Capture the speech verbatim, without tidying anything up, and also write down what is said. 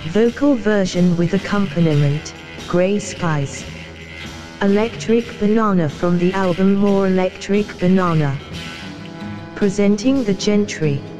Vocal version with accompaniment, Grey Skies. Electric Banana from the album More Electric Banana. Presenting the Gentry.